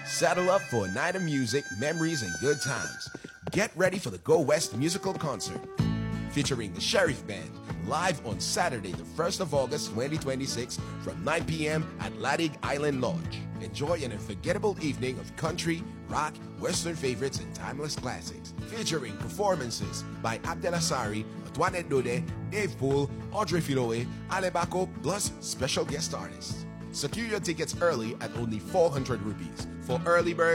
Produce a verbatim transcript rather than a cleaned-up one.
Saddle up for a night of music, memories, and good times. Get ready for the Go West musical concert featuring the Sheriff Band live on Saturday, the first of August twenty twenty-six from nine p.m. at Ladig Island Lodge. Enjoy an unforgettable evening of country, rock, western favorites, and timeless classics. Featuring performances by Abdel Asari, Antoinette Dode, Dave Poole, Audrey Filoe, Ale Bako, plus special guest artists. Secure your tickets early at only four hundred rupees. For early bird